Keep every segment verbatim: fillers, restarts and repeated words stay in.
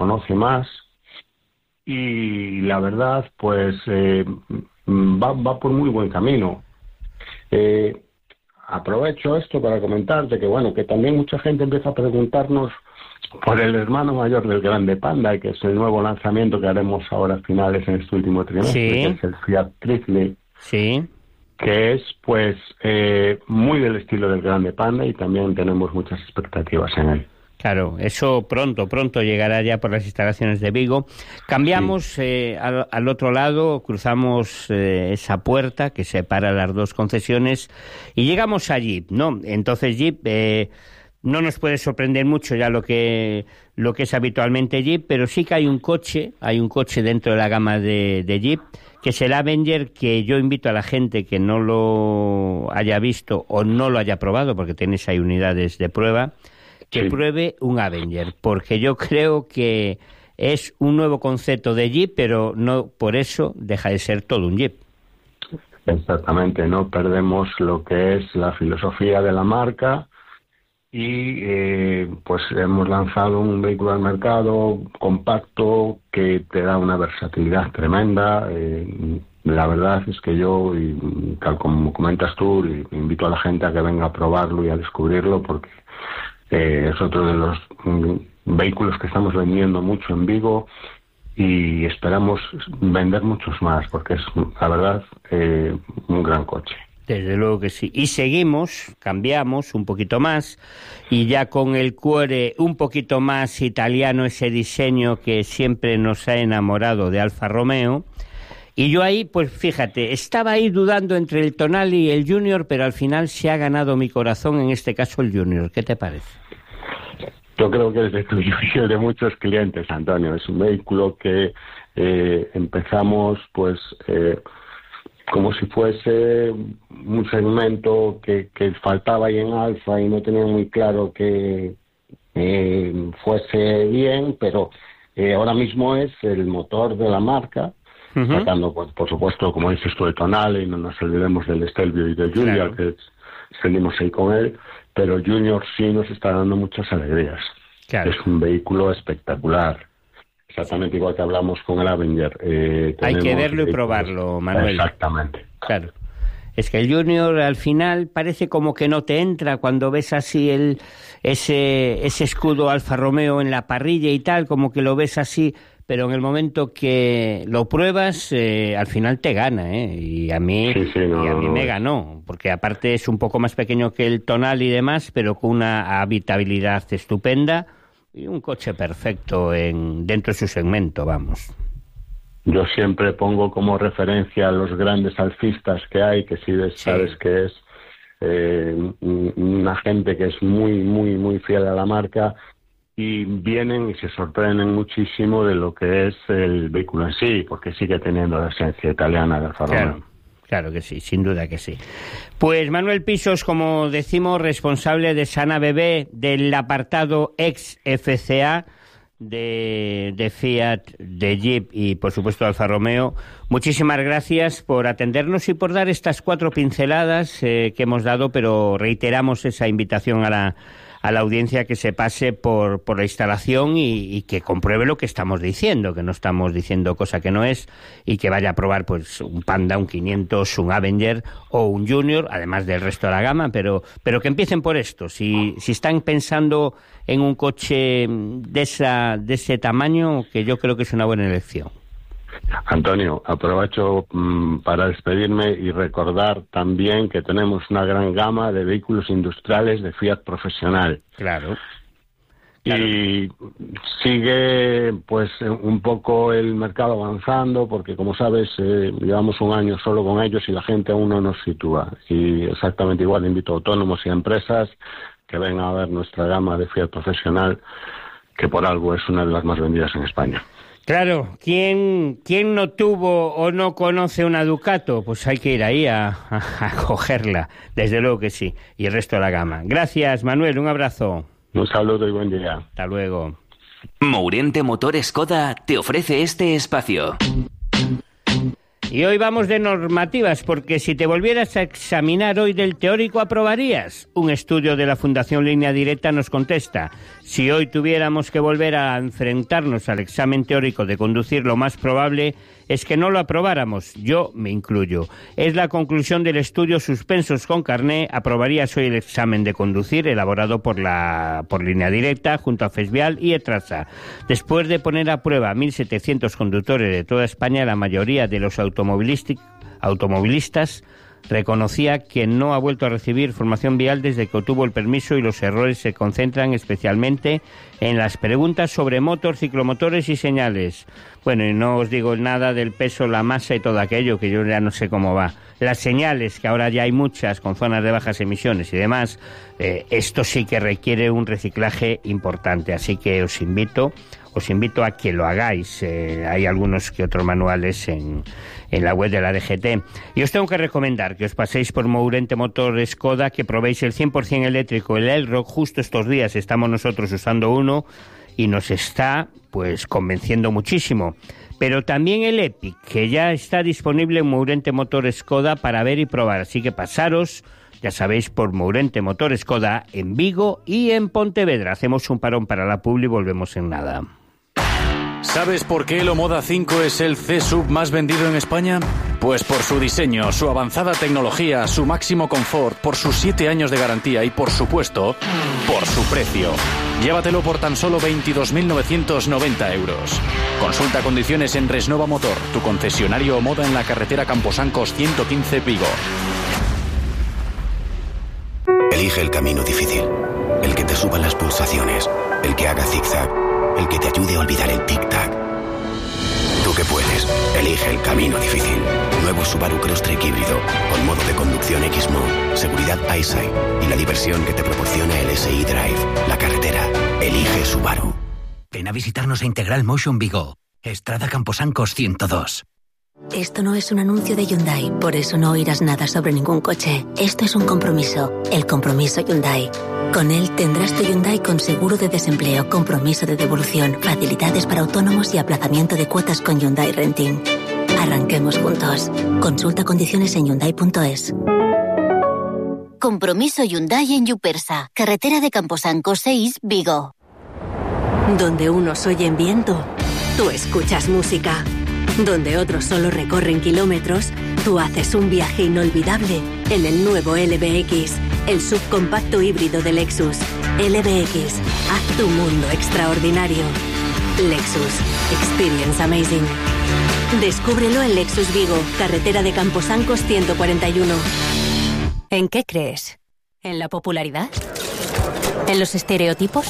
conoce más y la verdad, pues eh, va, va por muy buen camino. Eh, aprovecho esto para comentarte que, bueno, que también mucha gente empieza a preguntarnos por el hermano mayor del Grande Panda, que es el nuevo lanzamiento que haremos ahora a finales en este último trimestre, sí. que es el Fiat Trifle, sí. que es pues eh, muy del estilo del Grande Panda y también tenemos muchas expectativas en él. Claro, eso pronto, pronto llegará ya por las instalaciones de Vigo. Cambiamos sí. eh, al, al otro lado, cruzamos eh, esa puerta que separa las dos concesiones y llegamos a Jeep, ¿no? Entonces Jeep eh, no nos puede sorprender mucho ya lo que lo que es habitualmente Jeep, pero sí que hay un coche, hay un coche dentro de la gama de, de Jeep, que es el Avenger, que yo invito a la gente que no lo haya visto o no lo haya probado, porque tenéis ahí unidades de prueba, que sí. pruebe un Avenger, porque yo creo que es un nuevo concepto de Jeep, pero no por eso deja de ser todo un Jeep. Exactamente, no perdemos lo que es la filosofía de la marca y eh, pues hemos lanzado un vehículo al mercado compacto que te da una versatilidad tremenda. Eh, la verdad es que yo, y tal como comentas tú, invito a la gente a que venga a probarlo y a descubrirlo, porque Eh, es otro de los mm, vehículos que estamos vendiendo mucho en Vigo y esperamos vender muchos más, porque es, la verdad, eh, un gran coche. Desde luego que sí. Y seguimos, cambiamos un poquito más, y ya con el cuore un poquito más italiano, ese diseño que siempre nos ha enamorado de Alfa Romeo. Y yo ahí, pues fíjate, estaba ahí dudando entre el Tonali y el Junior, pero al final se ha ganado mi corazón, en este caso el Junior. ¿Qué te parece? Yo creo que es de tuyo y el de muchos clientes, Antonio. Es un vehículo que eh, empezamos pues eh, como si fuese un segmento que, que faltaba ahí en Alfa y no tenía muy claro que eh, fuese bien, pero eh, ahora mismo es el motor de la marca. Uh-huh. Sacando, pues, por supuesto, como dices tú, el Tonale, y no nos olvidemos del Stelvio y del Junior, claro, que seguimos ahí con él, pero Junior sí nos está dando muchas alegrías. Claro. Es un vehículo espectacular, exactamente sí. igual que hablamos con el Avenger. Eh, Hay que verlo y probarlo, Manuel. Exactamente. Claro. Es que el Junior al final parece como que no te entra cuando ves así el ese ese escudo Alfa Romeo en la parrilla y tal, como que lo ves así, pero en el momento que lo pruebas, eh, al final te gana, ¿eh? Y a mí, sí, sí, no, y a mí no, me no. ganó, porque aparte es un poco más pequeño que el Tonal y demás, pero con una habitabilidad estupenda y un coche perfecto en dentro de su segmento, vamos. Yo siempre pongo como referencia a los grandes alcistas que hay, que sí sabes sí. que es eh, una gente que es muy, muy, muy fiel a la marca, y vienen y se sorprenden muchísimo de lo que es el vehículo en sí, porque sigue teniendo la esencia italiana de Alfa Romeo. Claro, claro que sí, sin duda que sí. Pues Manuel Pisos, como decimos, responsable de Sana Bebé, del apartado ex F C A de, de Fiat, de Jeep y por supuesto de Alfa Romeo, muchísimas gracias por atendernos y por dar estas cuatro pinceladas eh, que hemos dado, pero reiteramos esa invitación a la a la audiencia que se pase por, por la instalación y, y que compruebe lo que estamos diciendo, que no estamos diciendo cosa que no es, y que vaya a probar pues un Panda, un quinientos, un Avenger o un Junior, además del resto de la gama, pero pero que empiecen por esto. Si si están pensando en un coche de esa de ese tamaño, que yo creo que es una buena elección. Antonio, aprovecho mmm, para despedirme y recordar también que tenemos una gran gama de vehículos industriales de Fiat profesional. Claro. claro. Y sigue pues un poco el mercado avanzando, porque como sabes eh, llevamos un año solo con ellos y la gente aún no nos sitúa. Y exactamente igual invito a autónomos y a empresas que vengan a ver nuestra gama de Fiat profesional, que por algo es una de las más vendidas en España. Claro, ¿quién, quién no tuvo o no conoce una Ducato? Pues hay que ir ahí a, a, a cogerla, desde luego que sí, y el resto de la gama. Gracias, Manuel, un abrazo. Un saludo y buen día. Hasta luego. Mourente Motor Skoda te ofrece este espacio. Y hoy vamos de normativas, porque si te volvieras a examinar hoy del teórico, ¿aprobarías? Un estudio de la Fundación Línea Directa nos contesta: si hoy tuviéramos que volver a enfrentarnos al examen teórico de conducir, lo más probable es que no lo aprobáramos. Yo me incluyo. Es la conclusión del estudio Suspensos con Carné. ¿Aprobarías hoy el examen de conducir elaborado por la por Línea Directa junto a Fesvial y Etrasa? Después de poner a prueba a mil setecientos conductores de toda España, la mayoría de los automovilistas reconocía que no ha vuelto a recibir formación vial desde que obtuvo el permiso, y los errores se concentran especialmente en las preguntas sobre motor, ciclomotores y señales. Bueno, y no os digo nada del peso, la masa y todo aquello, que yo ya no sé cómo va. Las señales, que ahora ya hay muchas con zonas de bajas emisiones y demás, eh, esto sí que requiere un reciclaje importante, así que os invito os invito a que lo hagáis. Eh, hay algunos que otros manuales en, en la web de la D G T. Y os tengo que recomendar que os paséis por Mourente Motor Skoda, que probéis el cien por ciento eléctrico, el Elrock. Justo estos días estamos nosotros usando uno y nos está pues convenciendo muchísimo. Pero también el Epic, que ya está disponible en Mourente Motor Skoda para ver y probar. Así que pasaros, ya sabéis, por Mourente Motor Skoda en Vigo y en Pontevedra. Hacemos un parón para la publi y volvemos en nada. ¿Sabes por qué el Omoda cinco es el C-Sub más vendido en España? Pues por su diseño, su avanzada tecnología, su máximo confort, por sus siete años de garantía y, por supuesto, por su precio. Llévatelo por tan solo veintidós mil novecientos noventa euros. Consulta condiciones en Resnova Motor, tu concesionario Omoda en la carretera Camposancos ciento quince Vigo. Elige el camino difícil, el que te suba las pulsaciones, el que haga zigzag, el que te ayude a olvidar el tic-tac. Tú que puedes, elige el camino difícil. Nuevo Subaru Crosstrek híbrido, con modo de conducción X-Mode, seguridad EyeSight y la diversión que te proporciona el S I Drive. La carretera, elige Subaru. Ven a visitarnos a Integral Motion Vigo, Estrada Camposancos ciento dos. Esto no es un anuncio de Hyundai, por eso no oirás nada sobre ningún coche. Esto es un compromiso, el compromiso Hyundai. Con él tendrás tu Hyundai con seguro de desempleo, compromiso de devolución, facilidades para autónomos y aplazamiento de cuotas con Hyundai Renting. Arranquemos juntos. Consulta condiciones en hyundai punto es. Compromiso Hyundai en Yupersa, carretera de Camposancos seis, Vigo. Donde unos oyen viento, tú escuchas música. Donde otros solo recorren kilómetros, tú haces un viaje inolvidable en el nuevo L B X, el subcompacto híbrido de Lexus. L B X, haz tu mundo extraordinario. Lexus, experience amazing. Descúbrelo en Lexus Vigo, carretera de Camposancos ciento cuarenta y uno. ¿En qué crees? ¿En la popularidad? ¿En los estereotipos?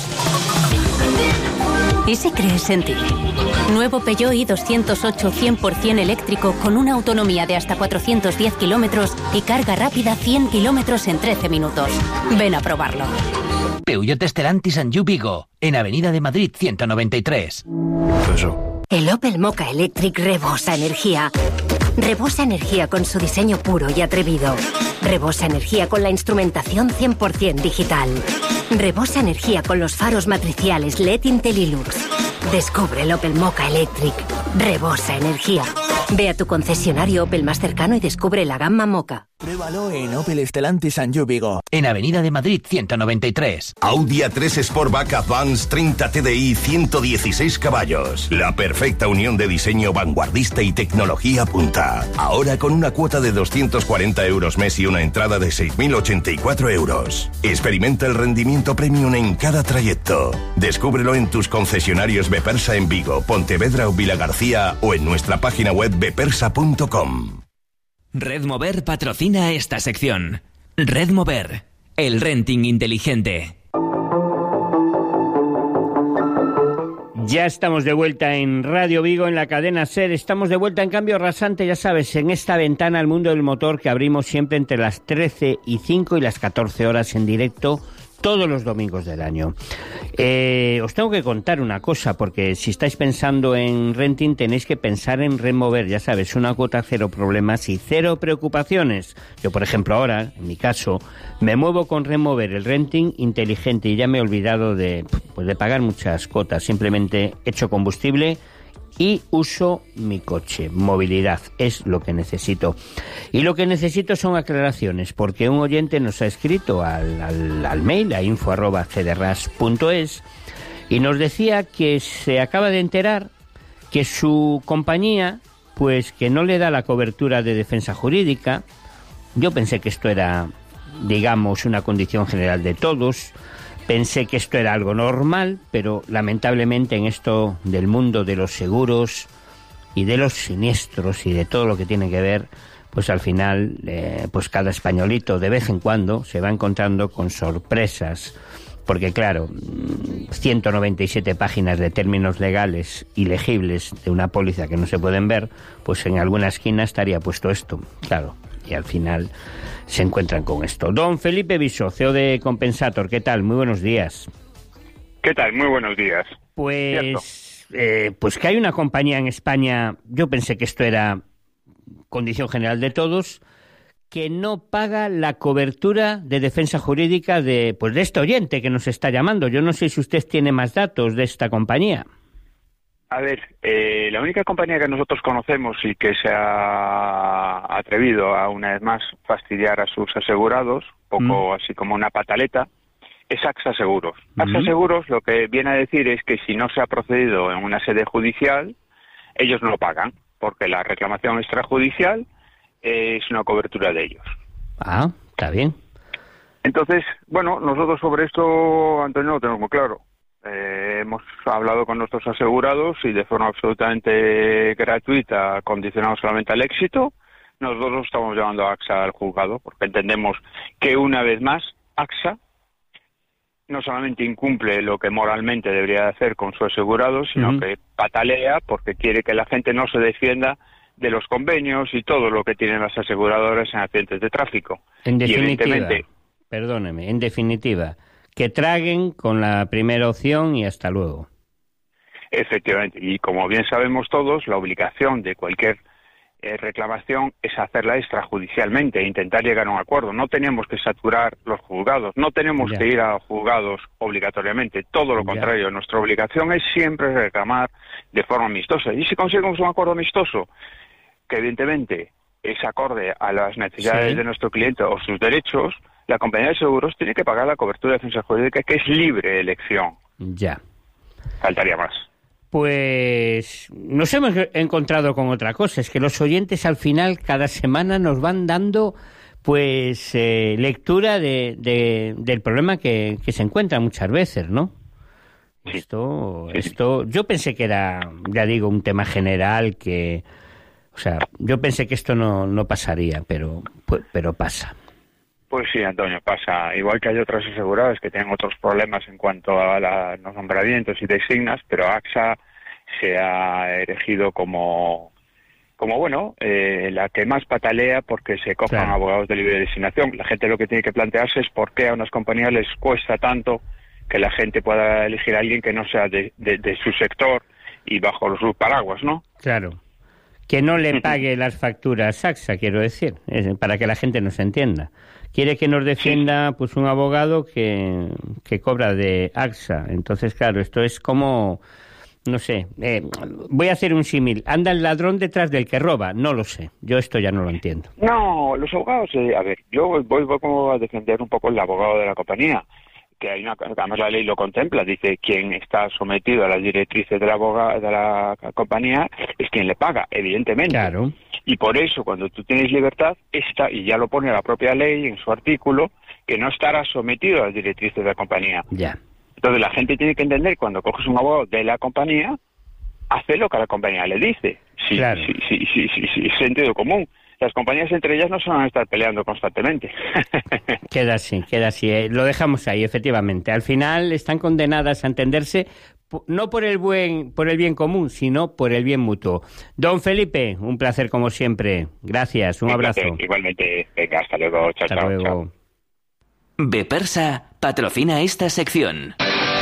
¿Y si crees en ti? Nuevo Peugeot i doscientos ocho cien por ciento eléctrico con una autonomía de hasta cuatrocientos diez kilómetros y carga rápida cien kilómetros en trece minutos. Ven a probarlo. Peugeot Stellantis and You Vigo, en Avenida de Madrid ciento noventa y tres. Eso. El Opel Mokka Electric rebosa energía. Rebosa energía con su diseño puro y atrevido. Rebosa energía con la instrumentación cien por ciento digital. Rebosa energía con los faros matriciales L E D Intellilux. Descubre el Opel Mokka Electric. Rebosa energía. Ve a tu concesionario Opel más cercano y descubre la gama Mokka. Pruébalo en Opel Stellantis and You Vigo, en Avenida de Madrid ciento noventa y tres. Audi A tres Sportback Advance treinta T D I ciento dieciséis caballos. La perfecta unión de diseño vanguardista y tecnología punta. Ahora con una cuota de doscientos cuarenta euros mes y una entrada de seis mil ochenta y cuatro euros. Experimenta el rendimiento premium en cada trayecto. Descúbrelo en tus concesionarios Bepersa en Vigo, Pontevedra o Vilagarcía o en nuestra página web bepersa punto com. Red Mover patrocina esta sección. Red Mover, el renting inteligente. Ya estamos de vuelta en Radio Vigo, en la cadena SER. Estamos de vuelta en Cambio Rasante, ya sabes, en esta ventana al mundo del motor que abrimos siempre entre las trece y cinco y las catorce horas en directo, todos los domingos del año. Eh, os tengo que contar una cosa, porque si estáis pensando en renting tenéis que pensar en Red Mover, ya sabes, una cuota cero problemas y cero preocupaciones. Yo, por ejemplo, ahora, en mi caso, me muevo con Red Mover, el renting inteligente, y ya me he olvidado de, pues, de pagar muchas cuotas. Simplemente echo combustible y uso mi coche. Movilidad es lo que necesito. Y lo que necesito son aclaraciones, porque un oyente nos ha escrito al, al, al mail a info arroba cederras punto es y nos decía que se acaba de enterar que su compañía, pues que no le da la cobertura de defensa jurídica. Yo pensé que esto era, digamos, una condición general de todos. Pensé que esto era algo normal, pero lamentablemente en esto del mundo de los seguros y de los siniestros y de todo lo que tiene que ver, pues al final, eh, pues cada españolito de vez en cuando se va encontrando con sorpresas, porque claro, ciento noventa y siete páginas de términos legales y legibles de una póliza que no se pueden ver, pues en alguna esquina estaría puesto esto, claro. Y al final se encuentran con esto. Don Felipe Viso, C E O de Compensator, ¿qué tal? Muy buenos días. ¿Qué tal? Muy buenos días. Pues, eh, pues que hay una compañía en España, yo pensé que esto era condición general de todos, que no paga la cobertura de defensa jurídica de, pues de este oyente que nos está llamando. Yo no sé si usted tiene más datos de esta compañía. A ver, eh, la única compañía que nosotros conocemos y que se ha atrevido a una vez más fastidiar a sus asegurados, un poco mm. así como una pataleta, es AXA Seguros. Mm-hmm. AXA Seguros lo que viene a decir es que si no se ha procedido en una sede judicial, ellos no lo pagan, porque la reclamación extrajudicial eh, es una cobertura de ellos. Ah, está bien. Entonces, bueno, nosotros sobre esto, Antonio, lo tenemos muy claro. Eh, hemos hablado con nuestros asegurados y de forma absolutamente gratuita, condicionados solamente al éxito. Nosotros estamos llevando a AXA al juzgado porque entendemos que una vez más AXA no solamente incumple lo que moralmente debería hacer con su asegurado, sino uh-huh. que patalea porque quiere que la gente no se defienda de los convenios y todo lo que tienen las aseguradoras en accidentes de tráfico. En definitiva, y evidentemente, perdóneme, en definitiva, que traguen con la primera opción y hasta luego. Efectivamente, y como bien sabemos todos, la obligación de cualquier eh, reclamación es hacerla extrajudicialmente e intentar llegar a un acuerdo. No tenemos que saturar los juzgados, no tenemos ya. que ir a juzgados obligatoriamente, todo lo contrario, ya. nuestra obligación es siempre reclamar de forma amistosa. Y si conseguimos un acuerdo amistoso, que evidentemente es acorde a las necesidades sí. de nuestro cliente o sus derechos, la compañía de seguros tiene que pagar la cobertura de defensa jurídica, que es libre elección. Ya. Faltaría más. Pues nos hemos encontrado con otra cosa, es que los oyentes al final cada semana nos van dando pues eh, lectura de, de, del problema que, que se encuentra muchas veces, ¿no? Sí. Esto, sí. esto, yo pensé que era, ya digo, un tema general que, o sea, yo pensé que esto no, no pasaría, pero, pues, pero pasa. Pues sí, Antonio, pasa. Igual que hay otras aseguradoras que tienen otros problemas en cuanto a la, los nombramientos y designas, pero AXA se ha erigido como, como bueno, eh, la que más patalea porque se cojan claro. abogados de libre designación. La gente lo que tiene que plantearse es por qué a unas compañías les cuesta tanto que la gente pueda elegir a alguien que no sea de, de, de su sector y bajo sus paraguas, ¿no? Claro. Que no le pague las facturas AXA, quiero decir, para que la gente nos entienda. Quiere que nos defienda pues un abogado que, que cobra de AXA. Entonces, claro, esto es como, no sé, eh, voy a hacer un símil. ¿Anda el ladrón detrás del que roba? No lo sé. Yo esto ya no lo entiendo. No, los abogados, eh, a ver, yo voy, voy como a defender un poco el abogado de la compañía, que hay una, además la ley lo contempla, dice quien está sometido a las directrices de la abogado, de la compañía es quien le paga, evidentemente. Claro. Y por eso, cuando tú tienes libertad, está, y ya lo pone la propia ley en su artículo, que no estará sometido a las directrices de la compañía. Ya. Entonces la gente tiene que entender, cuando coges un abogado de la compañía, hace lo que la compañía le dice. Sí, claro. sí, sí, sí, sí, sí, sentido común. Las compañías entre ellas no se van a estar peleando constantemente. Queda así, queda así. Eh. Lo dejamos ahí, efectivamente. Al final están condenadas a entenderse no por el buen, por el bien común, sino por el bien mutuo. Don Felipe, un placer como siempre. Gracias, un un abrazo. Placer. Igualmente, venga, hasta luego. Chao, hasta chao, luego. Chao. Bepersa patrocina esta sección.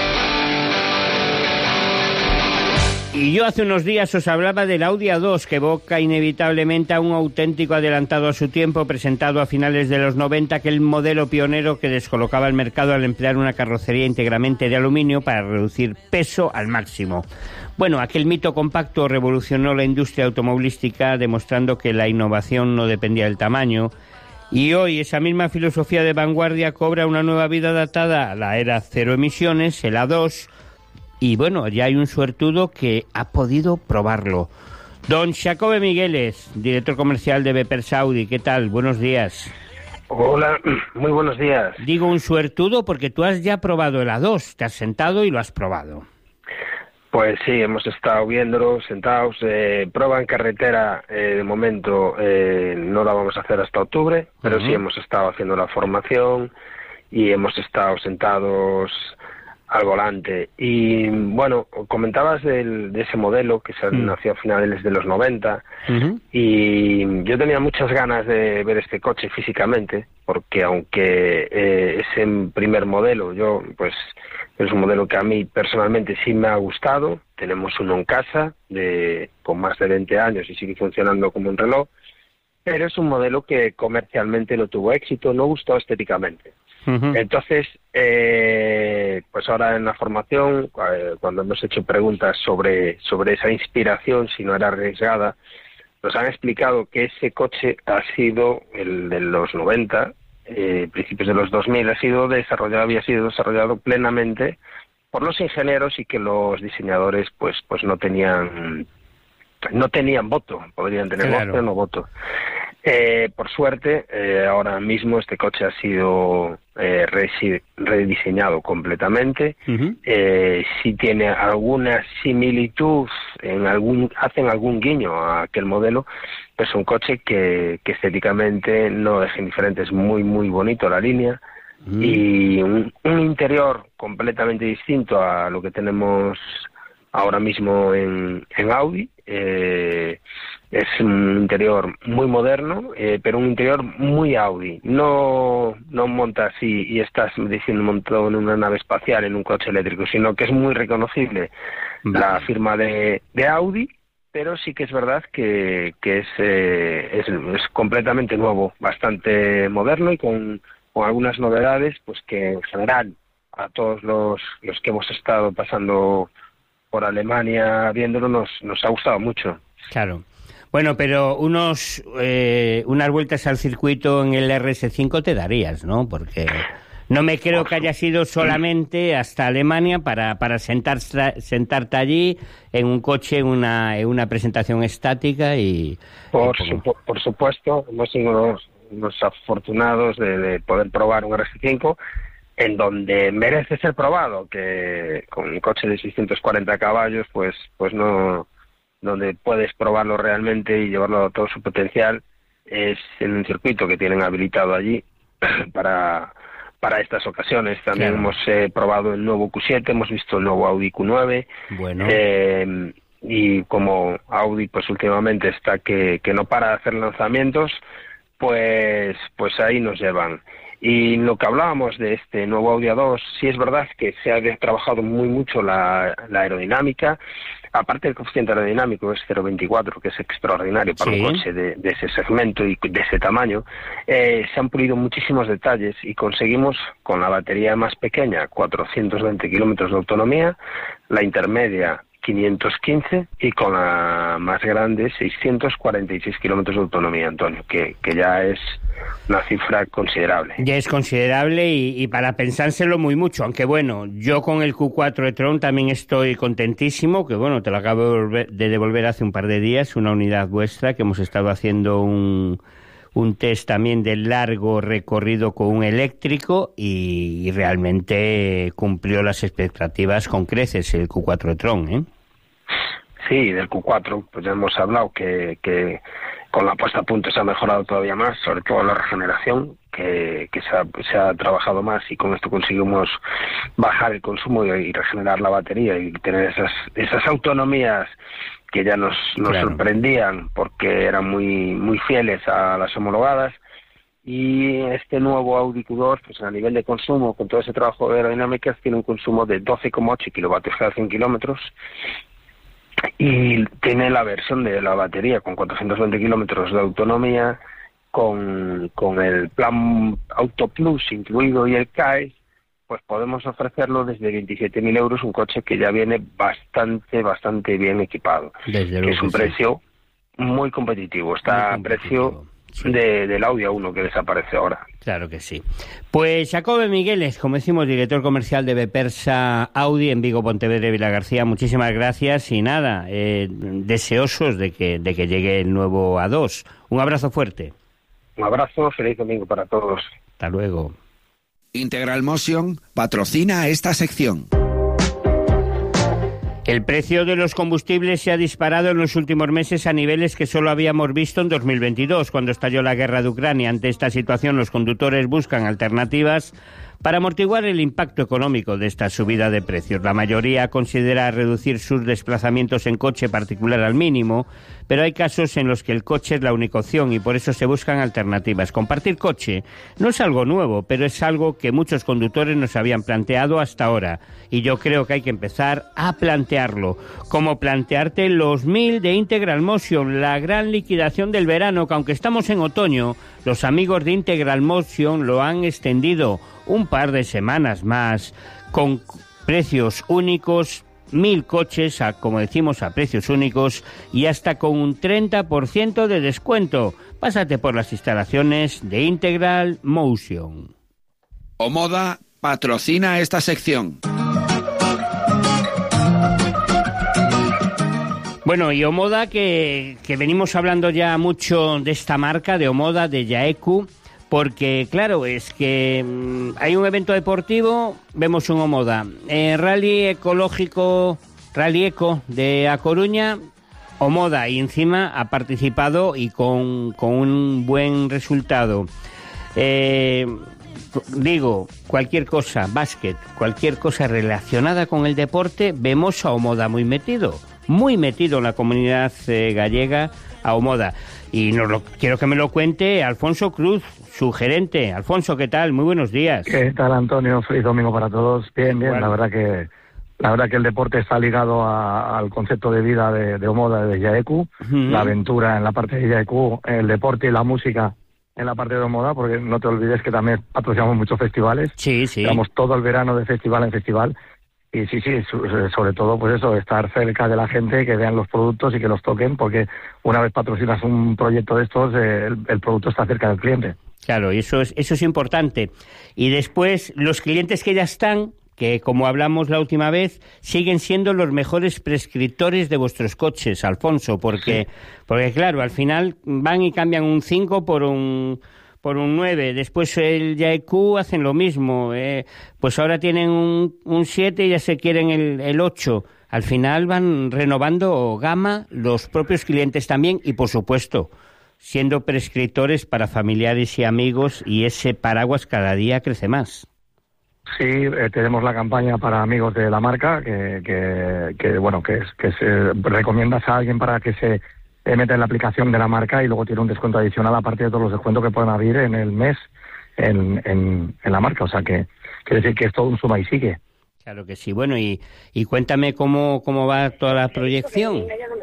Y yo hace unos días os hablaba del Audi A dos, que evoca inevitablemente a un auténtico adelantado a su tiempo, presentado a finales de los noventa, aquel modelo pionero que descolocaba el mercado al emplear una carrocería íntegramente de aluminio para reducir peso al máximo. Bueno, aquel mito compacto revolucionó la industria automovilística, demostrando que la innovación no dependía del tamaño. Y hoy esa misma filosofía de vanguardia cobra una nueva vida adaptada a la era cero emisiones, el A dos, y bueno, ya hay un suertudo que ha podido probarlo. Don Xacobe Migueles, director comercial de Bepersa Audi, ¿qué tal? Buenos días. Hola, muy buenos días. Digo un suertudo porque tú has ya probado el A dos, te has sentado y lo has probado. Pues sí, hemos estado viéndolo, sentados. Eh, prueba en carretera, eh, de momento eh, no la vamos a hacer hasta octubre, pero uh-huh. sí hemos estado haciendo la formación y hemos estado sentados al volante. Y bueno, comentabas del, de ese modelo que se uh-huh. nació a finales de los noventa, uh-huh. y yo tenía muchas ganas de ver este coche físicamente, porque aunque eh, es en primer modelo, yo pues es un modelo que a mí personalmente sí me ha gustado. Tenemos uno en casa de con más de veinte años y sigue funcionando como un reloj, pero es un modelo que comercialmente no tuvo éxito, no gustó estéticamente. Uh-huh. Entonces, eh, pues ahora en la formación, eh, cuando hemos hecho preguntas sobre, sobre esa inspiración, si no era arriesgada, nos han explicado que ese coche ha sido el de los noventa, eh, principios de los dos mil, ha sido desarrollado, había sido desarrollado plenamente por los ingenieros y que los diseñadores pues pues no tenían no tenían voto, podrían tener claro. voto, pero no voto. Eh, por suerte, eh, ahora mismo este coche ha sido eh, resi- rediseñado completamente. Uh-huh. Eh, si tiene alguna similitud, en algún hacen algún guiño a aquel modelo, pues un coche que, que estéticamente no deja indiferente, es muy muy bonito la línea. Uh-huh. Y un, un interior completamente distinto a lo que tenemos ahora mismo en, en Audi. Eh, es un interior muy moderno, eh, pero un interior muy Audi. No, no montas y, y estás diciendo montado en una nave espacial, en un coche eléctrico, sino que es muy reconocible vale. la firma de, de Audi, pero sí que es verdad que, que es, eh, es, es completamente nuevo, bastante moderno y con, con algunas novedades, pues que en general a todos los, los que hemos estado pasando por Alemania viéndolo nos, nos ha gustado mucho. Claro. Bueno, pero unos eh, unas vueltas al circuito en el R S cinco te darías, ¿no? Porque no me creo que haya sido solamente hasta Alemania para para sentar, sentarte allí en un coche, en una, en una presentación estática y... Por, y supu- por supuesto, hemos sido unos, unos afortunados de, de poder probar un R S cinco en donde merece ser probado, que con un coche de seiscientos cuarenta caballos, pues pues no... donde puedes probarlo realmente y llevarlo a todo su potencial es en un circuito que tienen habilitado allí para para estas ocasiones. También claro. hemos eh, probado el nuevo Q siete, hemos visto el nuevo Audi Q nueve, bueno. eh, y como Audi pues últimamente está que, que no para de hacer lanzamientos, pues pues ahí nos llevan. Y lo que hablábamos de este nuevo Audi A dos, sí es verdad que se ha trabajado muy mucho la, la aerodinámica. Aparte del coeficiente aerodinámico, es cero coma veinticuatro, que es extraordinario para sí. un coche de, de ese segmento y de ese tamaño, eh, se han pulido muchísimos detalles y conseguimos, con la batería más pequeña, cuatrocientos veinte kilómetros de autonomía, la intermedia quinientos quince y con la más grande seiscientos cuarenta y seis kilómetros de autonomía, Antonio, que, que ya es una cifra considerable. Ya es considerable y, y para pensárselo muy mucho, aunque bueno, yo con el Q cuatro e-tron también estoy contentísimo, que bueno, te lo acabo de devolver, de devolver hace un par de días, una unidad vuestra, que hemos estado haciendo un, un test también de largo recorrido con un eléctrico y, y realmente cumplió las expectativas con creces el Q cuatro e-tron, ¿eh? Sí, del Q cuatro, pues ya hemos hablado que, que con la puesta a punto se ha mejorado todavía más, sobre todo la regeneración, que, que se, ha, se ha trabajado más y con esto conseguimos bajar el consumo y, y regenerar la batería y tener esas esas autonomías que ya nos, nos claro. sorprendían porque eran muy muy fieles a las homologadas. Y este nuevo Audi Q dos, pues a nivel de consumo, con todo ese trabajo de aerodinámicas, tiene un consumo de doce coma ocho kilovatios cada cien kilómetros. Y tiene la versión de la batería con cuatrocientos veinte kilómetros de autonomía, con, con el plan Auto Plus incluido y el C A E S, pues podemos ofrecerlo desde veintisiete mil euros, un coche que ya viene bastante, bastante bien equipado. Desde que es un sí. precio muy competitivo, está a precio sí. de, del Audi A uno que desaparece ahora. Claro que sí. Pues Jacobo Migueles, como decimos, director comercial de Bepersa Audi en Vigo, Pontevedra y Vilagarcía, muchísimas gracias y nada, eh, deseosos de que, de que llegue el nuevo A dos. Un abrazo fuerte. Un abrazo, feliz domingo para todos. Hasta luego. Integral Motion patrocina esta sección. El precio de los combustibles se ha disparado en los últimos meses a niveles que solo habíamos visto en dos mil veintidós, cuando estalló la guerra de Ucrania. Ante esta situación, los conductores buscan alternativas para amortiguar el impacto económico de esta subida de precios. La mayoría considera reducir sus desplazamientos en coche particular al mínimo, pero hay casos en los que el coche es la única opción y por eso se buscan alternativas. Compartir coche no es algo nuevo, pero es algo que muchos conductores nos habían planteado hasta ahora, y yo creo que hay que empezar a plantearlo. Como plantearte los mil de Integral Motion, la gran liquidación del verano, que aunque estamos en otoño, los amigos de Integral Motion lo han extendido un par de semanas más, con precios únicos, mil coches, a, como decimos, a precios únicos y hasta con un treinta por ciento de descuento. Pásate por las instalaciones de Integral Motion. Omoda patrocina esta sección. Bueno, y Omoda, que, que venimos hablando ya mucho de esta marca, de Omoda, de Jaeku, porque, claro, es que mmm, hay un evento deportivo, vemos un Omoda. Eh, rally ecológico, Rally Eco de A Coruña, Omoda, y encima ha participado y con, con un buen resultado. Eh, digo, cualquier cosa, básquet, cualquier cosa relacionada con el deporte, vemos a Omoda muy metido, muy metido en la comunidad eh, gallega, a Omoda. Y nos lo, quiero que me lo cuente Alfonso Cruz, su gerente. Alfonso, ¿qué tal? Muy buenos días. ¿Qué tal, Antonio? Feliz domingo para todos. Bien, bien. Bueno. La verdad que la verdad que el deporte está ligado a, al concepto de vida de, de Omoda, de Jaeku. Uh-huh. La aventura en la parte de Jaeku, el deporte y la música en la parte de Omoda, porque no te olvides que también patrocinamos muchos festivales. Sí, sí. Estamos todo el verano de festival en festival. Y sí, sí, sobre todo, pues eso, estar cerca de la gente, que vean los productos y que los toquen, porque una vez patrocinas un proyecto de estos, eh, el, el producto está cerca del cliente. Claro, y eso es, eso es importante. Y después, los clientes que ya están, que como hablamos la última vez, siguen siendo los mejores prescriptores de vuestros coches, Alfonso, porque, sí. porque claro, al final van y cambian un cinco por un... por un nueve, después el Jaeku hacen lo mismo, eh, pues ahora tienen un, un siete y ya se quieren el, el ocho. Al final van renovando gama los propios clientes también y, por supuesto, siendo prescriptores para familiares y amigos, y ese paraguas cada día crece más. Sí, eh, tenemos la campaña para amigos de la marca, que, que, que bueno, que, es, que se recomiendas a alguien para que se eh, meta en la aplicación de la marca y luego tiene un descuento adicional aparte de todos los descuentos que pueden haber en el mes en, en, en la marca. O sea que quiere decir que es todo un suma y sigue. Claro que sí. Bueno, y, y cuéntame cómo, cómo va toda la proyección.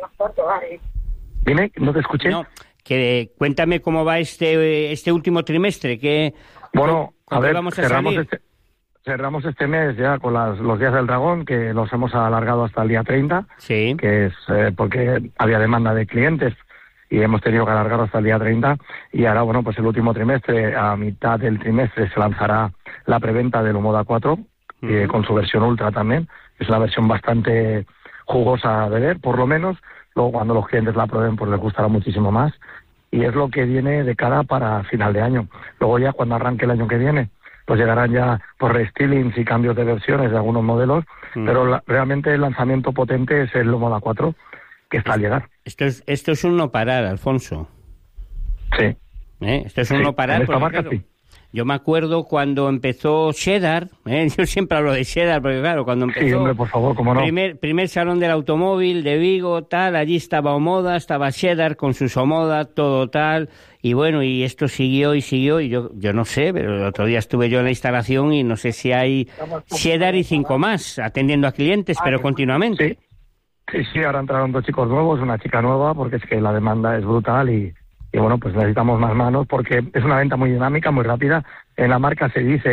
Dime, no te escuché. No, que cuéntame cómo va este este último trimestre. Que, bueno, a ver, vamos a cerramos salir? este... Cerramos este mes ya con las, los días del dragón, que los hemos alargado hasta el día treinta, sí. que es eh, porque había demanda de clientes y hemos tenido que alargarlo hasta el día treinta. Y ahora, bueno, pues el último trimestre, a mitad del trimestre, se lanzará la preventa del Omoda cuatro, uh-huh. eh, con su versión Ultra también. Es una versión bastante jugosa de ver, por lo menos. Luego, cuando los clientes la prueben, pues les gustará muchísimo más. Y es lo que viene de cara para final de año. Luego ya, cuando arranque el año que viene, pues llegarán ya por restylings y cambios de versiones de algunos modelos, mm. pero la, realmente el lanzamiento potente es el Omoda cuatro, que está es, al llegar. Esto es, esto es un no parar, Alfonso. Sí. ¿Eh? Esto es un sí. no parar. En esta marca, claro, sí. Yo me acuerdo cuando empezó Cheddar, ¿eh? Yo siempre hablo de Cheddar, porque claro, cuando empezó... Sí, hombre, por favor, cómo no. Primer, primer salón del automóvil de Vigo, tal, allí estaba Omoda, estaba Cheddar con sus Omoda, todo tal, y bueno, y esto siguió y siguió, y yo yo no sé, pero el otro día estuve yo en la instalación y no sé si hay Cheddar y cinco más, atendiendo a clientes, pero continuamente. Sí, sí, sí, ahora entraron dos chicos nuevos, una chica nueva, porque es que la demanda es brutal y... Y bueno, pues necesitamos más manos porque es una venta muy dinámica, muy rápida. En la marca se dice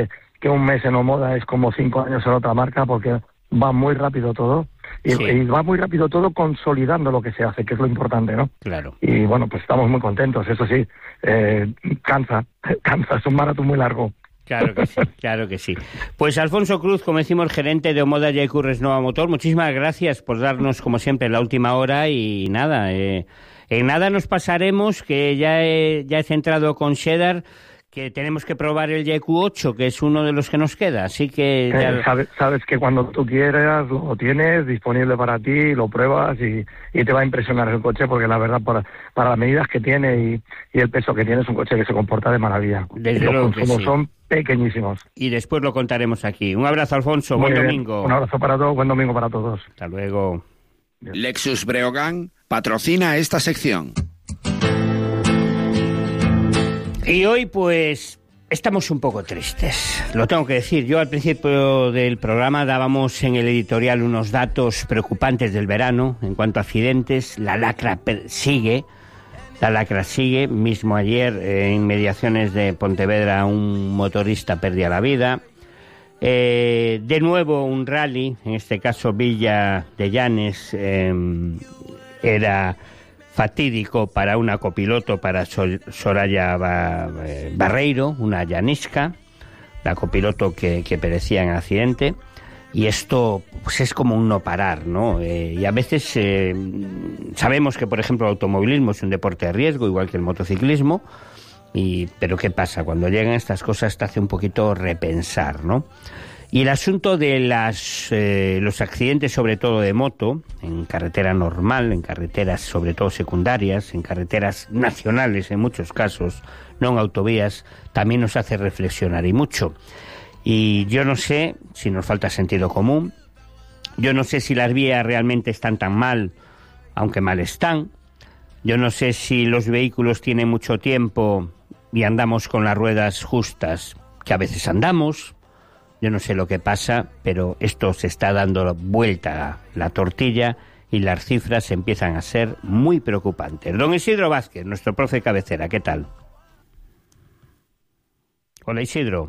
que un mes en Omoda es como cinco años en otra marca, porque va muy rápido todo, y, sí. y va muy rápido todo consolidando lo que se hace, que es lo importante, ¿no? Claro. Y bueno, pues estamos muy contentos, eso sí, eh, cansa, cansa, es un maratón muy largo. Claro que sí, claro que sí. Pues Alfonso Cruz, como decimos, gerente de Omoda J Q Resnova Motor, muchísimas gracias por darnos, como siempre, la última hora y nada, eh, en nada nos pasaremos, que ya he, ya he centrado con Cheddar, que tenemos que probar el J Q ocho, que es uno de los que nos queda, así que... Ya... Eh, sabes, sabes que cuando tú quieras lo tienes disponible para ti, lo pruebas y, y te va a impresionar el coche, porque la verdad, para, para las medidas que tiene y, y el peso que tiene, es un coche que se comporta de maravilla. Desde los luego consumos sí. son pequeñísimos. Y después lo contaremos aquí. Un abrazo, Alfonso, Muy buen bien. domingo. Un abrazo para todos, buen domingo para todos. Hasta luego. Lexus Breogán patrocina esta sección. Y hoy, pues, estamos un poco tristes. Lo tengo que decir. Yo al principio del programa dábamos en el editorial unos datos preocupantes del verano en cuanto a accidentes. La lacra sigue. La lacra sigue. Mismo ayer, eh, en mediaciones de Pontevedra, un motorista perdía la vida. Eh, de nuevo un rally, en este caso Villa de Llanes, eh, era fatídico para una copiloto, para Sol, Soraya ba, eh, Barreiro, una llanisca, la copiloto que, que perecía en el accidente. Y esto pues es como un no parar, ¿no? Eh, y a veces eh, sabemos que, por ejemplo, el automovilismo es un deporte de riesgo, igual que el motociclismo. Y, pero ¿qué pasa? Cuando llegan estas cosas te hace un poquito repensar, ¿no? Y el asunto de las eh, los accidentes, sobre todo de moto, en carretera normal, en carreteras sobre todo secundarias, en carreteras nacionales en muchos casos, no en autovías, también nos hace reflexionar y mucho. Y yo no sé si nos falta sentido común, yo no sé si las vías realmente están tan mal, aunque mal están, yo no sé si los vehículos tienen mucho tiempo y andamos con las ruedas justas, que a veces andamos. Yo no sé lo que pasa, pero esto se está dando vuelta la tortilla y las cifras empiezan a ser muy preocupantes. Don Isidro Vázquez, nuestro profe cabecera, ¿qué tal? Hola, Isidro.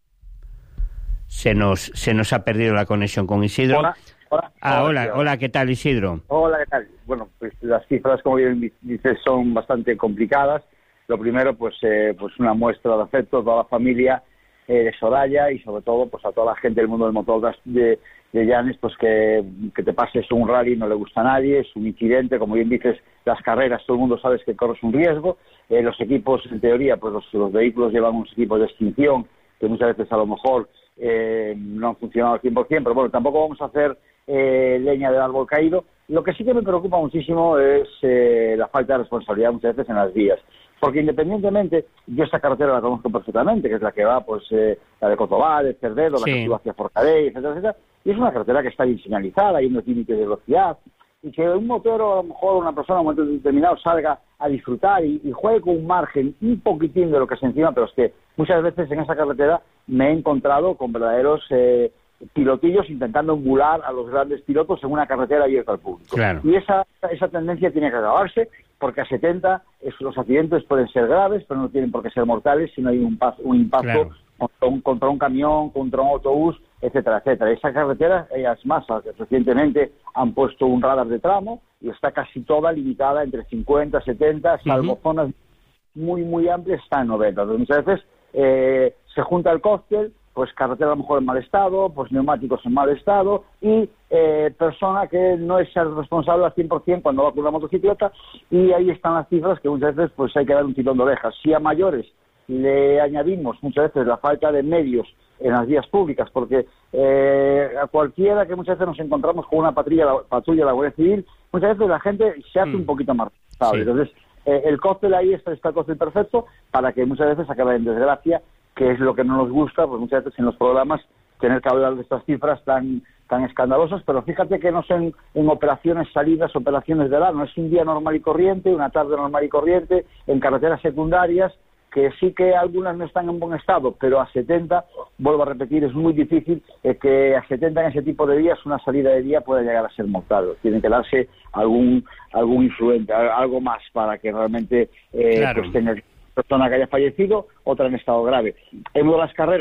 Se nos, se nos ha perdido la conexión con Isidro. Hola. Hola, ah, hola, hola, hola, ¿qué tal, Isidro? Hola, ¿qué tal? Bueno, pues las cifras, como bien dices, son bastante complicadas. Lo primero, pues, eh, pues una muestra de afecto a toda la familia eh, de Soraya y sobre todo pues a toda la gente del mundo del motor de, de Llanes, pues que, que te pases un rally no le gusta a nadie, es un incidente, como bien dices, las carreras, todo el mundo sabe que corres un riesgo, eh, los equipos, en teoría, pues los, los vehículos llevan unos equipos de extinción que muchas veces a lo mejor eh, no han funcionado al cien por ciento, pero bueno, tampoco vamos a hacer eh, leña del árbol caído. Lo que sí que me preocupa muchísimo es eh, la falta de responsabilidad muchas veces en las vías. Porque independientemente, yo esta carretera la conozco perfectamente, que es la que va, pues, eh, la de Cotobá, de Cerdedo, sí. La que va hacia Forcadell, etcétera, etcétera, y es una carretera que está bien señalizada, hay unos límites de velocidad, y que un motero, a lo mejor una persona en un momento determinado salga a disfrutar y, y juegue con un margen un poquitín de lo que se encima, pero es que muchas veces en esa carretera me he encontrado con verdaderos eh, pilotillos intentando emular a los grandes pilotos en una carretera abierta al público. Claro. Y esa, esa tendencia tiene que acabarse, porque a setenta es, los accidentes pueden ser graves, pero no tienen por qué ser mortales si no hay un, un impacto claro. contra, un, contra un camión, contra un autobús, etcétera, etcétera. Esa carretera, ellas más, recientemente han puesto un radar de tramo y está casi toda limitada entre cincuenta, setenta, salvo uh-huh. zonas muy, muy amplias, está en noventa. Entonces, muchas veces eh, se junta el cóctel, pues carretera a lo mejor en mal estado, pues neumáticos en mal estado y eh, persona que no es responsable al cien por ciento cuando va con una motocicleta, y ahí están las cifras que muchas veces pues hay que dar un tirón de orejas. Si a mayores le añadimos muchas veces la falta de medios en las vías públicas, porque eh, a cualquiera que muchas veces nos encontramos con una patrulla, la, patrulla de la Guardia Civil, muchas veces la gente se hace mm. un poquito más responsable. Sí. Entonces, eh, el cóctel ahí está, está el cóctel perfecto para que muchas veces acabe en desgracia, que es lo que no nos gusta, pues muchas veces en los programas tener que hablar de estas cifras tan tan escandalosas, pero fíjate que no son en operaciones salidas, operaciones de verano, es un día normal y corriente, una tarde normal y corriente, en carreteras secundarias, que sí que algunas no están en buen estado, pero a setenta, vuelvo a repetir, es muy difícil eh, que a setenta en ese tipo de vías una salida de día pueda llegar a ser mortal. Tiene que darse algún algún influente, algo más para que realmente eh, claro. pues tenga persona que haya fallecido, otra en estado grave. En una de las carreras,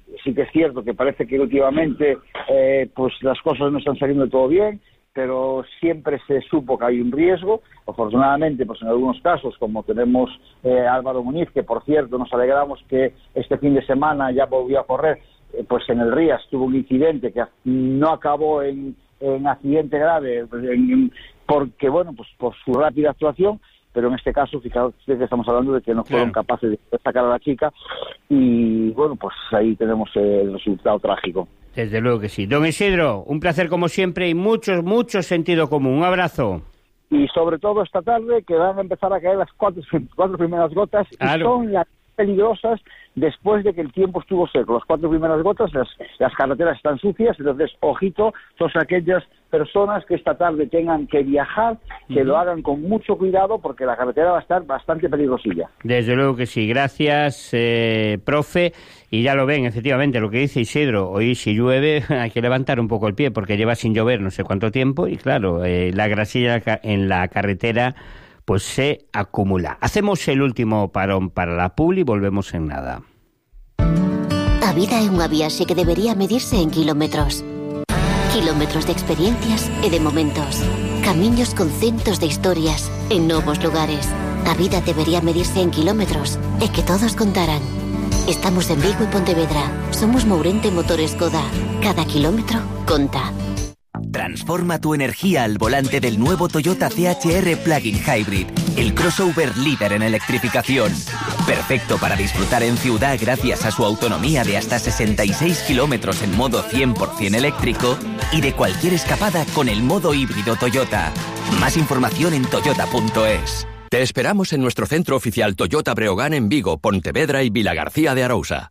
sí que es cierto que parece que últimamente eh, pues las cosas no están saliendo todo bien, pero siempre se supo que hay un riesgo. Afortunadamente, pues en algunos casos, como tenemos eh, Álvaro Muñiz, que por cierto nos alegramos que este fin de semana ya volvió a correr, eh, pues en el Rías tuvo un incidente que no acabó en, en accidente grave, en, en, porque bueno, pues por su rápida actuación, pero en este caso, fijaos que estamos hablando de que no fueron claro. capaces de sacar a la chica, y bueno, pues ahí tenemos el resultado trágico. Desde luego que sí. Don Isidro, un placer como siempre y mucho, mucho sentido común. Un abrazo. Y sobre todo esta tarde, que van a empezar a caer las cuatro, cuatro primeras gotas, claro. y son las peligrosas después de que el tiempo estuvo seco. Las cuatro primeras gotas, las, las carreteras están sucias, entonces, ojito, todas aquellas personas que esta tarde tengan que viajar, que uh-huh. lo hagan con mucho cuidado, porque la carretera va a estar bastante peligrosilla. Desde luego que sí. Gracias, eh, profe. Y ya lo ven, efectivamente, lo que dice Isidro, hoy si llueve hay que levantar un poco el pie, porque lleva sin llover no sé cuánto tiempo, y claro, eh, la grasilla en la carretera pues se acumula. Hacemos el último parón para la publi y volvemos en nada. A vida é unha viaxe que debería medirse en kilómetros. Kilómetros de experiencias e de momentos. Camiños con centos de historias en novos lugares. A vida debería medirse en kilómetros e que todos contaran. Estamos en Vigo y Pontevedra. Somos Mourente Motores Coda. Cada kilómetro conta. Transforma tu energía al volante del nuevo Toyota C H R Plug-in Hybrid, el crossover líder en electrificación. Perfecto para disfrutar en ciudad gracias a su autonomía de hasta sesenta y seis kilómetros en modo cien por ciento eléctrico y de cualquier escapada con el modo híbrido Toyota. Más información en toyota punto es. Te esperamos en nuestro centro oficial Toyota Breogán en Vigo, Pontevedra y Vilagarcía de Arousa.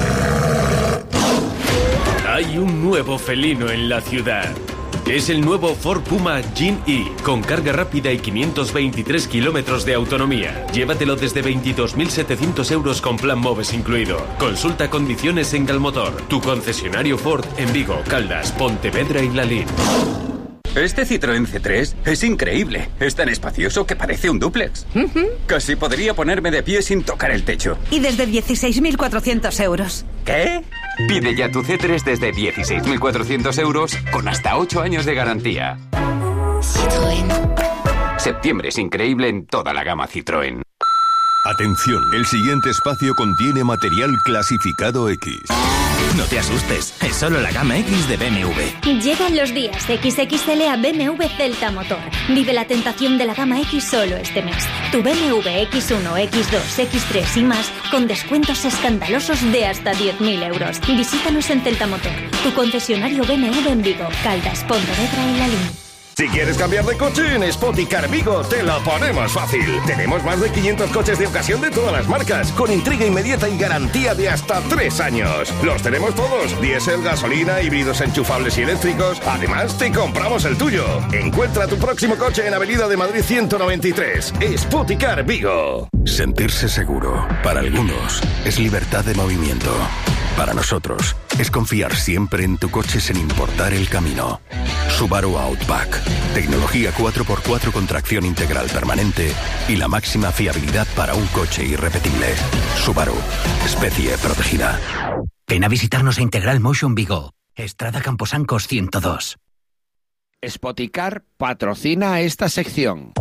Hay un nuevo felino en la ciudad. Es el nuevo Ford Puma Gen-E, con carga rápida y quinientos veintitrés kilómetros de autonomía. Llévatelo desde veintidós mil setecientos euros con plan MOVES incluido. Consulta condiciones en Galmotor, tu concesionario Ford en Vigo, Caldas, Pontevedra y Lalín. Este Citroën C tres es increíble. Es tan espacioso que parece un dúplex. Uh-huh. Casi podría ponerme de pie sin tocar el techo. Y desde dieciséis mil cuatrocientos euros. ¿Qué? Pide ya tu C tres desde dieciséis mil cuatrocientos euros con hasta ocho años de garantía. Citroën. Septiembre es increíble en toda la gama Citroën. Atención, el siguiente espacio contiene material clasificado X. No te asustes, es solo la gama X de B M W. Llegan los días equis equis ele a B M W Celta Motor. Vive la tentación de la gama X solo este mes. Tu B M W equis uno, equis dos, equis tres y más con descuentos escandalosos de hasta diez mil euros. Visítanos en Celta Motor, tu concesionario B M W en Vigo, Caldas, Pontevedra y Lalín. Si quieres cambiar de coche, en Spoticar Vigo te lo ponemos fácil. Tenemos más de quinientos coches de ocasión de todas las marcas, con entrega inmediata y garantía de hasta tres años. Los tenemos todos, diésel, gasolina, híbridos enchufables y eléctricos. Además, te compramos el tuyo. Encuentra tu próximo coche en Avenida de Madrid ciento noventa y tres. Spoticar Vigo. Sentirse seguro, para algunos, es libertad de movimiento. Para nosotros, es confiar siempre en tu coche sin importar el camino. Subaru Outback. Tecnología cuatro por cuatro con tracción integral permanente y la máxima fiabilidad para un coche irrepetible. Subaru. Especie protegida. Ven a visitarnos a Integral Motion Vigo. Estrada Camposancos ciento dos. Spoticar patrocina esta sección.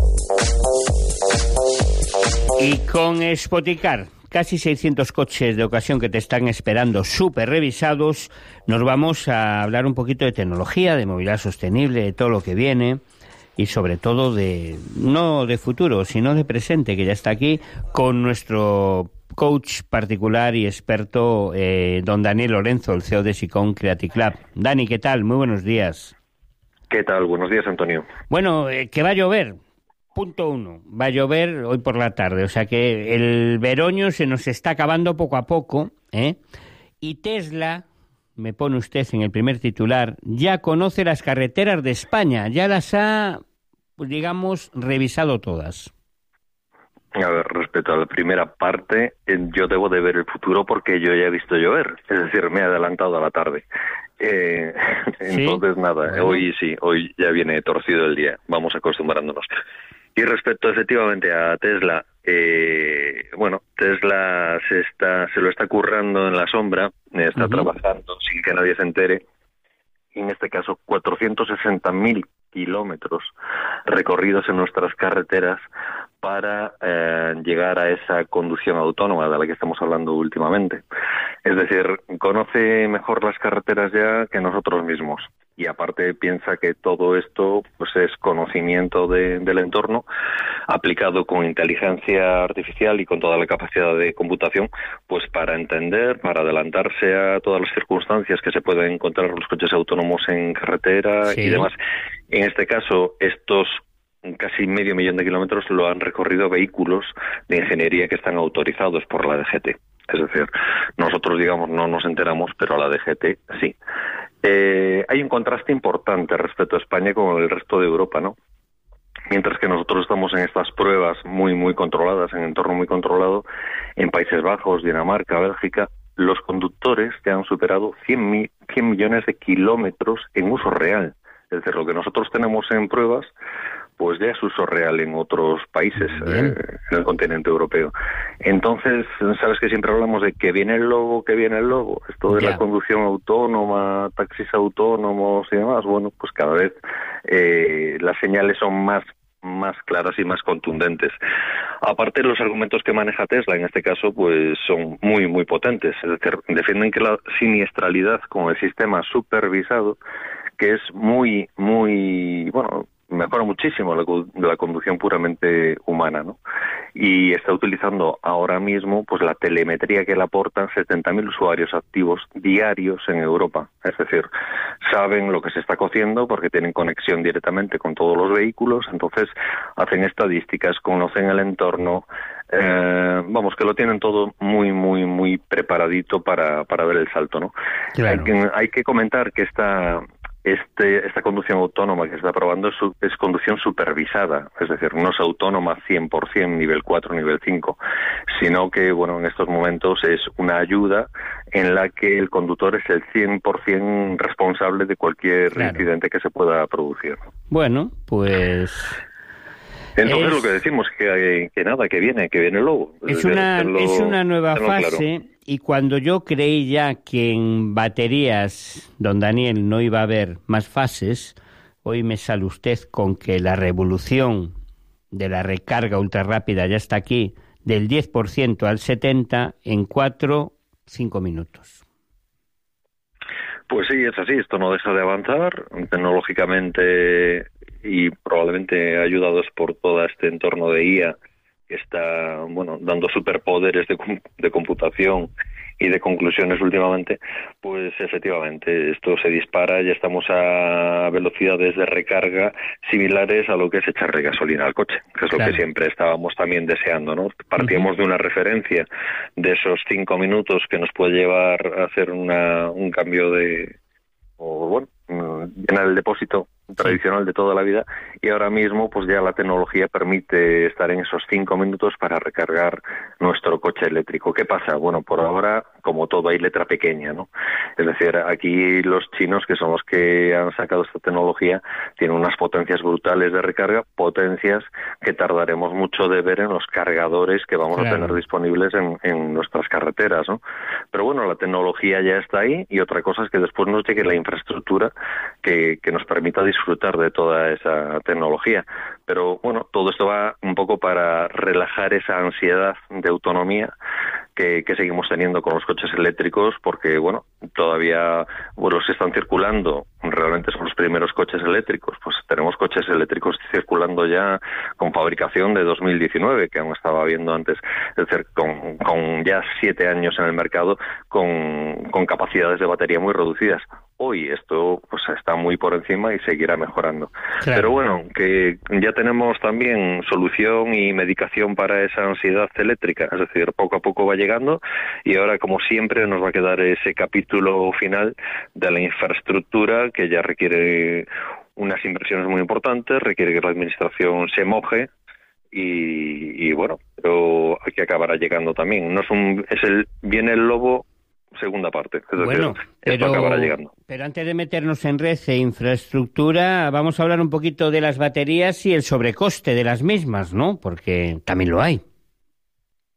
Y con Spoticar, casi seiscientos coches de ocasión que te están esperando súper revisados, nos vamos a hablar un poquito de tecnología, de movilidad sostenible, de todo lo que viene y sobre todo de, no de futuro, sino de presente, que ya está aquí, con nuestro coach particular y experto, eh, don Daniel Lorenzo, el C E O de Sicón Creative Club. Dani, ¿qué tal? Muy buenos días. ¿Qué tal? Buenos días, Antonio. Bueno, eh, que va a llover. Punto uno, va a llover hoy por la tarde, o sea que el veroño se nos está acabando poco a poco, ¿eh? Y Tesla, me pone usted en el primer titular, ya conoce las carreteras de España, ya las ha, pues digamos, revisado todas. A ver, respecto a la primera parte, yo debo de ver el futuro porque yo ya he visto llover, es decir, me he adelantado a la tarde. Eh, entonces, ¿sí? Nada, bueno. hoy sí, hoy ya viene torcido el día, vamos acostumbrándonos. Y respecto efectivamente a Tesla, Eh, bueno, Tesla se está se lo está currando en la sombra, está uh-huh. trabajando sin que nadie se entere. En este caso, cuatrocientos sesenta mil kilómetros recorridos en nuestras carreteras para eh, llegar a esa conducción autónoma de la que estamos hablando últimamente. Es decir, conoce mejor las carreteras ya que nosotros mismos. Y aparte piensa que todo esto pues es conocimiento de, del entorno aplicado con inteligencia artificial y con toda la capacidad de computación, pues para entender, para adelantarse a todas las circunstancias que se pueden encontrar los coches autónomos en carretera sí. y demás. En este caso, estos casi medio millón de kilómetros lo han recorrido vehículos de ingeniería que están autorizados por la D G T. Es decir, nosotros, digamos, no nos enteramos, pero la D G T sí. Eh, hay un contraste importante respecto a España con el resto de Europa, ¿no? Mientras que nosotros estamos en estas pruebas muy, muy controladas, en entorno muy controlado, en Países Bajos, Dinamarca, Bélgica, los conductores ya han superado cien millones de kilómetros en uso real. Es decir, lo que nosotros tenemos en pruebas, pues ya es uso real en otros países, eh, en el continente europeo. Entonces, sabes que siempre hablamos de que viene el lobo, que viene el lobo. Esto de yeah. la conducción autónoma, taxis autónomos y demás, bueno, pues cada vez eh, las señales son más más claras y más contundentes. Aparte, los argumentos que maneja Tesla, en este caso, pues son muy, muy potentes. Es decir, defienden que la siniestralidad con el sistema supervisado, que es muy, muy, bueno, mejora muchísimo la, la conducción puramente humana, ¿no? Y está utilizando ahora mismo pues la telemetría que le aportan setenta mil usuarios activos diarios en Europa. Es decir, saben lo que se está cociendo porque tienen conexión directamente con todos los vehículos, entonces hacen estadísticas, conocen el entorno, eh, vamos, que lo tienen todo muy, muy, muy preparadito para, para ver el salto, ¿no? Claro. Hay que, hay que comentar que esta... Este, esta conducción autónoma que se está probando es, es conducción supervisada, es decir, no es autónoma cien por ciento, nivel cuatro, nivel cinco, sino que, bueno, en estos momentos es una ayuda en la que el conductor es el cien por ciento responsable de cualquier claro. incidente que se pueda producir. Bueno, pues... Entonces es... lo que decimos es que, que nada, que viene, que viene luego. Es una, tenerlo, es una nueva fase... Claro. Y cuando yo creí ya que en baterías, don Daniel, no iba a haber más fases, hoy me sale usted con que la revolución de la recarga ultrarrápida ya está aquí, del diez por ciento al setenta por ciento en cuatro, cinco minutos. Pues sí, es así, esto no deja de avanzar tecnológicamente y probablemente ayudados por todo este entorno de I A que está, bueno, dando superpoderes de, de computación y de conclusiones últimamente, pues efectivamente esto se dispara, ya estamos a velocidades de recarga similares a lo que es echarle gasolina al coche, que es lo claro. que siempre estábamos también deseando, ¿no? Partíamos uh-huh. de una referencia de esos cinco minutos que nos puede llevar a hacer una, un cambio de, o bueno, llenar el depósito tradicional de toda la vida, y ahora mismo pues ya la tecnología permite estar en esos cinco minutos para recargar nuestro coche eléctrico. ¿Qué pasa? Bueno, por ahora, como todo, hay letra pequeña, ¿no? Es decir, aquí los chinos, que son los que han sacado esta tecnología, tienen unas potencias brutales de recarga, potencias que tardaremos mucho de ver en los cargadores que vamos claro. a tener disponibles en, en nuestras carreteras, ¿no? Pero bueno, la tecnología ya está ahí, y otra cosa es que después nos llegue la infraestructura que, que nos permita disfrutar de toda esa tecnología. Pero bueno, todo esto va un poco para relajar esa ansiedad de autonomía que, que seguimos teniendo con los coches eléctricos, porque bueno, todavía bueno, se están circulando, realmente son los primeros coches eléctricos, pues tenemos coches eléctricos circulando ya con fabricación de dos mil diecinueve, que aún estaba viendo antes, es decir, con, con ya siete años en el mercado, con, con capacidades de batería muy reducidas. Hoy esto pues está muy por encima y seguirá mejorando. Claro. Pero bueno, que ya tenemos también solución y medicación para esa ansiedad eléctrica, es decir, poco a poco va llegando, y ahora, como siempre, nos va a quedar ese capítulo final de la infraestructura, que ya requiere unas inversiones muy importantes, requiere que la administración se moje, y, y bueno, pero aquí acabará llegando también. No es un, es el viene el lobo segunda parte, es decir, bueno, esto pero, acabará llegando. Pero antes de meternos en red e infraestructura, vamos a hablar un poquito de las baterías y el sobrecoste de las mismas, ¿no? Porque también lo hay.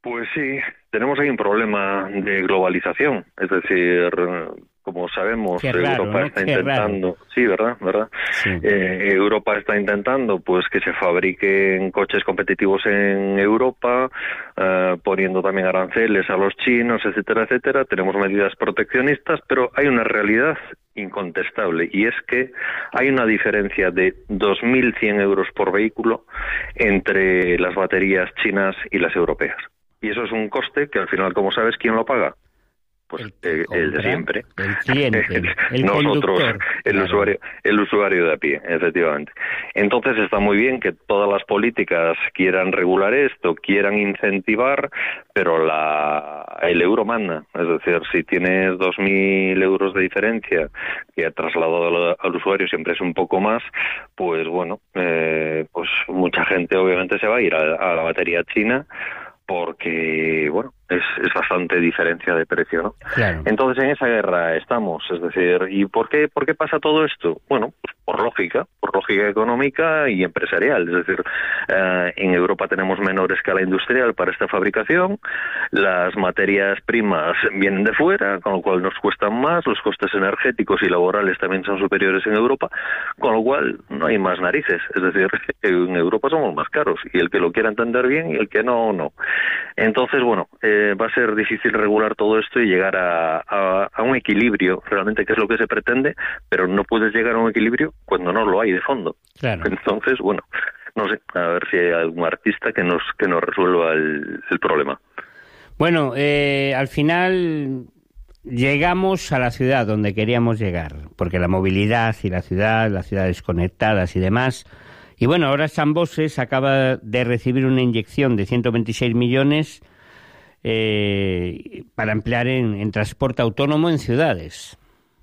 Pues sí, tenemos ahí un problema de globalización, es decir, como sabemos, Qué raro, Europa ¿no? está Qué intentando, raro. sí, verdad, verdad. Sí. Eh, Europa está intentando, pues, que se fabriquen coches competitivos en Europa, eh, poniendo también aranceles a los chinos, etcétera, etcétera. Tenemos medidas proteccionistas, pero hay una realidad incontestable, y es que hay una diferencia de dos mil cien euros por vehículo entre las baterías chinas y las europeas. Y eso es un coste que al final, como sabes, ¿quién lo paga? Pues el, el de siempre. El cliente, el Nosotros, conductor. el Claro. usuario, el usuario de a pie, efectivamente. Entonces está muy bien que todas las políticas quieran regular esto, quieran incentivar, pero la el euro manda. Es decir, si tienes dos mil euros de diferencia que ha trasladado al, al usuario siempre es un poco más, pues bueno, eh, pues mucha gente obviamente se va a ir a, a la batería china, porque, bueno, es, es bastante diferencia de precio, ¿no? Claro. Entonces en esa guerra estamos, es decir, ¿y por qué, por qué pasa todo esto? Bueno, pues por lógica, por lógica económica y empresarial, es decir, eh, en Europa tenemos menor escala industrial para esta fabricación, las materias primas vienen de fuera, con lo cual nos cuestan más, los costes energéticos y laborales también son superiores en Europa, con lo cual no hay más narices, es decir, en Europa somos más caros, y el que lo quiera entender bien y el que no, no. Entonces, bueno, eh, va a ser difícil regular todo esto y llegar a, a, a un equilibrio, realmente, que es lo que se pretende, pero no puedes llegar a un equilibrio cuando no lo hay de fondo. Claro. Entonces, bueno, no sé, a ver si hay algún artista que nos que nos resuelva el, el problema. Bueno, eh, al final llegamos a la ciudad donde queríamos llegar, porque la movilidad y la ciudad, las ciudades conectadas y demás. Y bueno, ahora Samboses acaba de recibir una inyección de ciento veintiséis millones eh, para emplear en, en transporte autónomo en ciudades.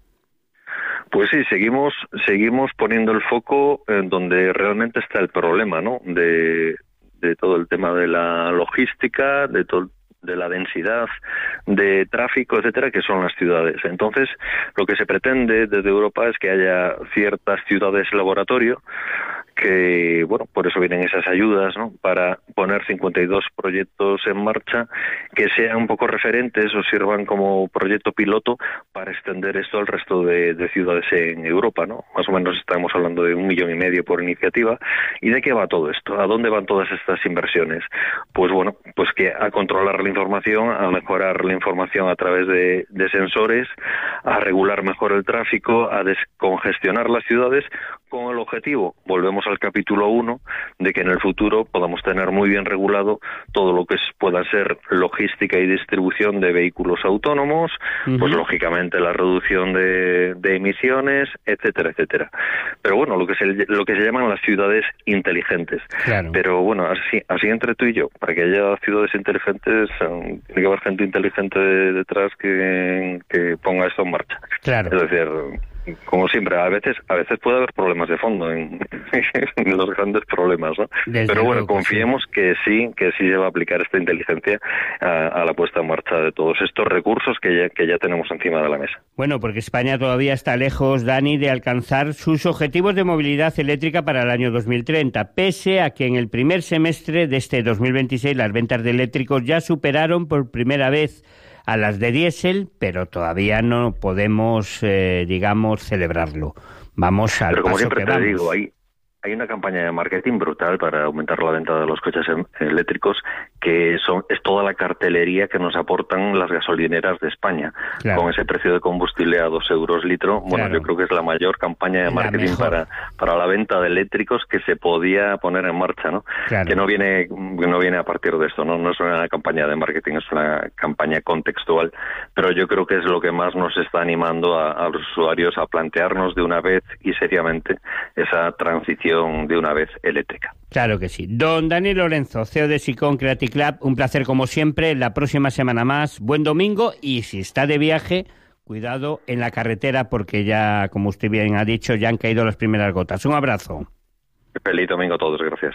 Pues sí, seguimos seguimos poniendo el foco en donde realmente está el problema, ¿no? De, de todo el tema de la logística, de todo de la densidad de tráfico, etcétera, que son las ciudades. Entonces, lo que se pretende desde Europa es que haya ciertas ciudades laboratorio que, bueno, por eso vienen esas ayudas, ¿no?, para poner cincuenta y dos proyectos en marcha que sean un poco referentes o sirvan como proyecto piloto para extender esto al resto de, de ciudades en Europa, ¿no? Más o menos estamos hablando de un millón y medio por iniciativa. ¿Y de qué va todo esto? ¿A dónde van todas estas inversiones? Pues bueno, pues que a controlar la información, a mejorar la información a través de, de sensores, a regular mejor el tráfico, a descongestionar las ciudades, con el objetivo, volvemos al capítulo uno, de que en el futuro podamos tener muy bien regulado todo lo que es, pueda ser logística y distribución de vehículos autónomos, uh-huh. pues lógicamente la reducción de, de emisiones, etcétera, etcétera. Pero bueno, lo que se, lo que se llaman las ciudades inteligentes. Claro. Pero bueno, así, así entre tú y yo, para que haya ciudades inteligentes, um, tiene que haber gente inteligente detrás que, que ponga esto en marcha. Claro. Es decir, como siempre, a veces a veces puede haber problemas de fondo en, en los grandes problemas, ¿no? Desde Pero bueno, luego que confiemos sí. que sí, que sí se va a aplicar esta inteligencia a, a la puesta en marcha de todos estos recursos que ya, que ya tenemos encima de la mesa. Bueno, porque España todavía está lejos, Dani, de alcanzar sus objetivos de movilidad eléctrica para el año dos mil treinta, pese a que en el primer semestre de este dos mil veintiséis las ventas de eléctricos ya superaron por primera vez a las de diésel, pero todavía no podemos, eh, digamos, celebrarlo. Vamos al Pero como paso siempre que te vamos. digo, hay, hay una campaña de marketing brutal para aumentar la venta de los coches en, eléctricos, que son es toda la cartelería que nos aportan las gasolineras de España, claro. con ese precio de combustible a dos euros litro. Bueno, Claro. yo creo que es la mayor campaña de marketing para para la venta de eléctricos que se podía poner en marcha, ¿no? Claro. Que no viene que no viene a partir de esto, ¿no? No es una campaña de marketing, es una campaña contextual, pero yo creo que es lo que más nos está animando a, a los usuarios a plantearnos de una vez y seriamente esa transición de una vez eléctrica. Claro que sí. Don Dani Lorenzo, C E O de Sicón Creative Club, un placer como siempre. La próxima semana más. Buen domingo, y si está de viaje, cuidado en la carretera, porque ya, como usted bien ha dicho, ya han caído las primeras gotas. Un abrazo. Feliz domingo a todos, gracias.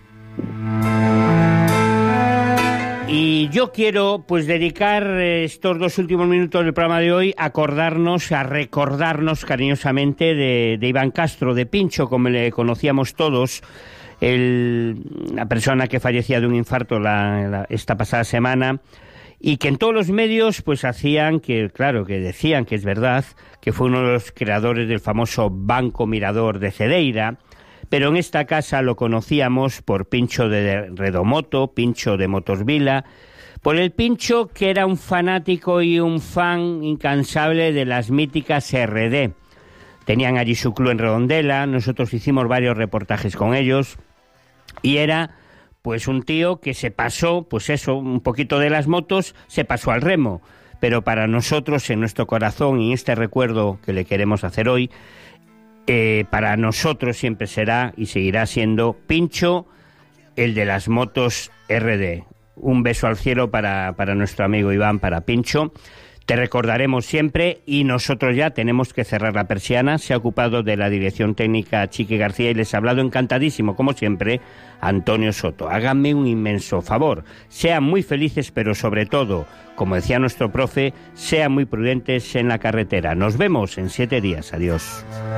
Y yo quiero pues dedicar estos dos últimos minutos del programa de hoy a acordarnos, a recordarnos cariñosamente de, de Iván Castro, de Pincho, como le conocíamos todos. el, la persona que fallecía de un infarto la, la, esta pasada semana, y que en todos los medios pues hacían que, claro, que decían que es verdad, que fue uno de los creadores del famoso Banco Mirador de Cedeira, pero en esta casa lo conocíamos por Pincho de Redomoto, Pincho de Motosvila, por el Pincho que era un fanático y un fan incansable de las míticas R D. Tenían allí su club en Redondela, nosotros hicimos varios reportajes con ellos, y era pues un tío que se pasó, pues eso, un poquito de las motos, se pasó al remo, pero para nosotros, en nuestro corazón, y este recuerdo que le queremos hacer hoy, eh, para nosotros siempre será y seguirá siendo Pincho, el de las motos R D. Un beso al cielo para, para nuestro amigo Iván, para Pincho. Te recordaremos siempre, y nosotros ya tenemos que cerrar la persiana. Se ha ocupado de la dirección técnica Chiqui García y les ha hablado encantadísimo, como siempre, Antonio Soto. Háganme un inmenso favor. Sean muy felices, pero sobre todo, como decía nuestro profe, sean muy prudentes en la carretera. Nos vemos en siete días. Adiós.